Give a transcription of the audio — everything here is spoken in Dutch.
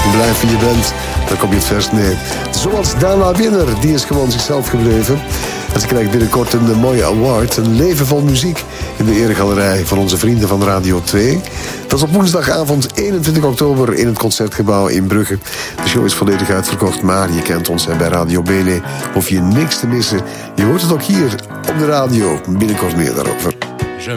Blijf wie je bent, dan kom je het verst mee. Zoals Dana Winner, die is gewoon zichzelf gebleven. En ze krijgt binnenkort een mooie award, een leven vol muziek, in de eregalerij van onze vrienden van Radio 2. Dat is op woensdagavond 21 oktober in het Concertgebouw in Brugge. De show is volledig uitverkocht, maar je kent ons bij Radio Bene. Hoef je niks te missen. Je hoort het ook hier op de radio. Binnenkort meer daarover.